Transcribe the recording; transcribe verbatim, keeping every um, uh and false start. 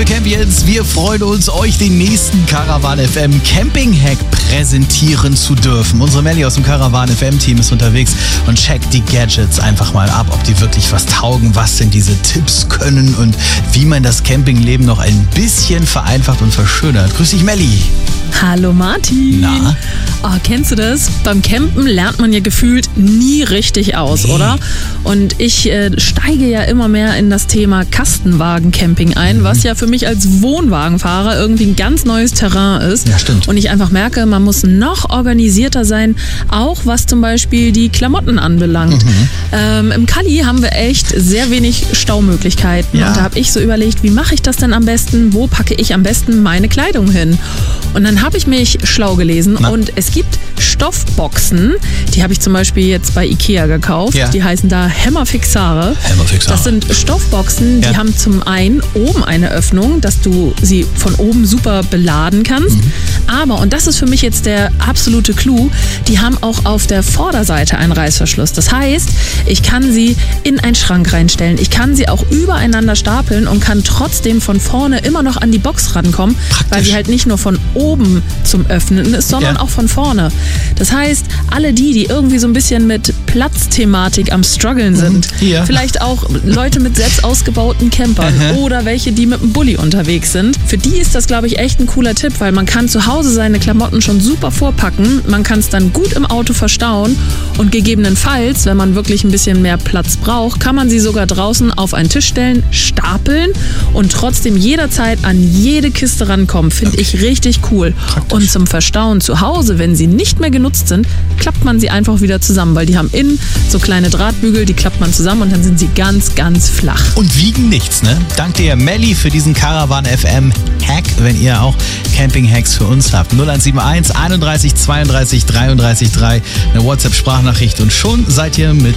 Liebe Campions, wir freuen uns, euch den nächsten Caravan F M Camping Hack präsentieren zu dürfen. Unsere Melli aus dem Caravan F M Team ist unterwegs und checkt die Gadgets einfach mal ab, ob die wirklich was taugen, was denn diese Tipps können und wie man das Campingleben noch ein bisschen vereinfacht und verschönert. Grüß dich, Melli. Hallo Martin. Na? Oh, kennst du das? Beim Campen lernt man ja gefühlt nie richtig aus, nee. oder? Und ich äh, steige ja immer mehr in das Thema Kastenwagen-Camping ein, mhm. was ja für mich als Wohnwagenfahrer irgendwie ein ganz neues Terrain ist. Ja, stimmt. Und ich einfach merke, man muss noch organisierter sein, auch was zum Beispiel die Klamotten anbelangt. Mhm. Ähm, Im Kali haben wir echt sehr wenig Staumöglichkeiten. Ja. Und da habe ich so überlegt, wie mache ich das denn am besten? Wo packe ich am besten meine Kleidung hin? Und dann habe ich mich schlau gelesen Na? und es gibt Stoffboxen, die habe ich zum Beispiel jetzt bei Ikea gekauft, ja. die heißen da Hämmerfixare. Hämmerfixare. Das sind Stoffboxen, die ja. haben zum einen oben eine Öffnung, dass du sie von oben super beladen kannst, mhm. aber, und das ist für mich jetzt der absolute Clou, die haben auch auf der Vorderseite einen Reißverschluss. Das heißt, ich kann sie in einen Schrank reinstellen, ich kann sie auch übereinander stapeln und kann trotzdem von vorne immer noch an die Box rankommen, Praktisch. weil sie halt nicht nur von oben zum Öffnen ist, sondern ja. auch von vorne. Das heißt, alle die, die irgendwie so ein bisschen mit Platzthematik am Struggeln sind, ja. vielleicht auch Leute mit selbst ausgebauten Campern Aha. oder welche, die mit einem Bulli unterwegs sind, für die ist das, glaube ich, echt ein cooler Tipp, weil man kann zu Hause seine Klamotten schon super vorpacken, man kann es dann gut im Auto verstauen und gegebenenfalls, wenn man wirklich ein bisschen mehr Platz braucht, kann man sie sogar draußen auf einen Tisch stellen, stapeln und trotzdem jederzeit an jede Kiste rankommen. Finde okay. ich richtig cool. Praktisch. Und zum Verstauen zu Hause, wenn sie nicht mehr genutzt sind, klappt man sie einfach wieder zusammen, weil die haben innen so kleine Drahtbügel, die klappt man zusammen und dann sind sie ganz, ganz flach. Und wiegen nichts, ne? Dank dir, Melli, für diesen Caravan F M Hack, wenn ihr auch Camping-Hacks für uns habt. null eins sieben eins einunddreißig zweiunddreißig dreiunddreißig drei, eine WhatsApp-Sprachnachricht und schon seid ihr mit